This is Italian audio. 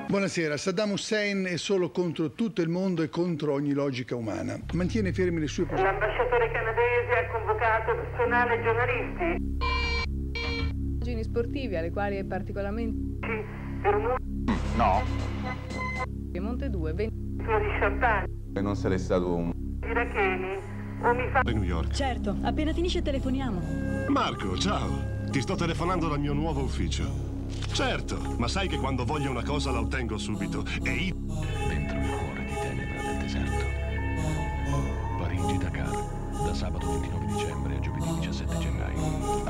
Buonasera. Saddam Hussein è solo contro tutto il mondo e contro ogni logica umana. Mantiene fermi le sue posizioni. L'ambasciatore canadese ha convocato personale e giornalisti. Pagine sportivi alle quali è particolarmente Per un No. Monte 2, 20 di champagne, E non sarei stato un... iracheni, o mi fa... New York. Certo, appena finisce telefoniamo. Marco, ciao. Ti sto telefonando dal mio nuovo ufficio. Certo, ma sai che quando voglio una cosa la ottengo subito. E Dentro il cuore di tenebra del deserto. Parigi-Dakar, da sabato 29 dicembre a giovedì 17 gennaio.